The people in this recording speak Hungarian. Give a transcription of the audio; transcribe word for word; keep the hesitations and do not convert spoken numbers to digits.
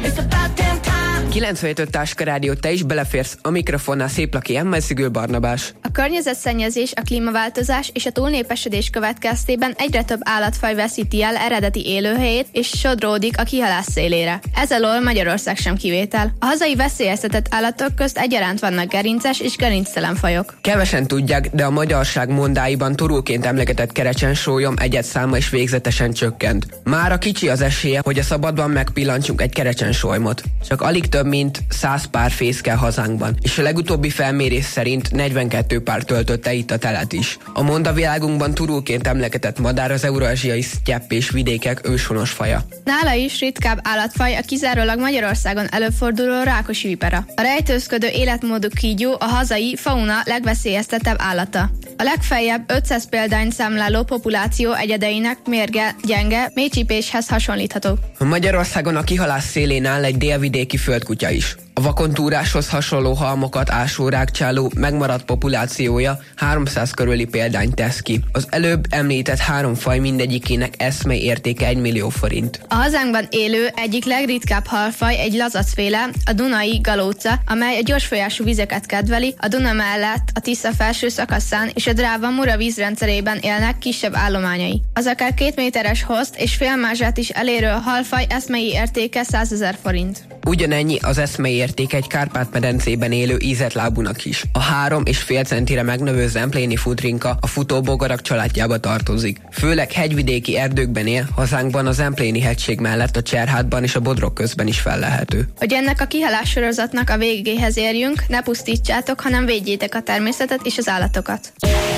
kilencvenhét öt Táska Rádió, te is beleférsz, a mikrofonnál Széplaki Emmel, Szigül Barnabás. A környezetszennyezés, a klímaváltozás és a túlnépesedés következtében egyre több állatfaj veszíti el eredeti élőhelyét és sodródik a kihalás szélére. Ez alól Magyarország sem kivétel. A hazai veszélyeztetett állatok közt egyaránt vannak gerinces és gerinctelen fajok. Kevesen tudják, de a magyarság mondáiban turulként emlegetett kerecsensólyom egyet száma is végzetesen csökkent. Mára kicsi az esélye, hogy a szabadban megpillantsunk egy kerecsensólymot. Csak alig több mint száz pár fészkel hazánkban, és a legutóbbi felmérés szerint negyvenkét pár töltötte itt a telet is. A mondavilágunkban turulként emlegetett madár az eurázsiai sztyepp és vidékek őshonos faja. Nála is ritkább állatfaj a kizárólag Magyarországon előforduló rákosi vipera. A rejtőzködő életmódú kígyó a hazai fauna legveszélyeztetebb állata. A legfeljebb ötszáz példányt számláló populáció egyedeinek mérge gyenge, mélycsípéshez hasonlítható. Magyarországon a kihalás szélén áll egy délvidéki földkutya is. A vakontúráshoz hasonló halmokat ásó rágcsáló megmaradt populációja háromszáz körüli példányt tesz ki. Az előbb említett három faj mindegyikének eszmei értéke egy millió forint. A hazánkban élő egyik legritkább halfaj egy lazacféle, a dunai galóca, amely a gyorsfolyású vizeket kedveli, a Duna mellett a Tisza felső szakaszán és a Dráva-Mura vízrendszerében élnek kisebb állományai. Az akár két méteres hozt és félmázsát is elérő halfaj eszmei értéke százezer forint. Ugyanennyi az eszmei értéke egy Kárpát-medencében élő ízetlábúnak is. A három és fél centire megnövő zempléni futrinka a futóbogarak családjába tartozik. Főleg hegyvidéki erdőkben él, hazánkban a Zempléni hegység mellett a Cserhátban és a Bodrog közben is fellelhető. Hogy ennek a kihalás sorozatnak a végéhez érjünk, ne pusztítsátok, hanem védjétek a természetet és az állatokat.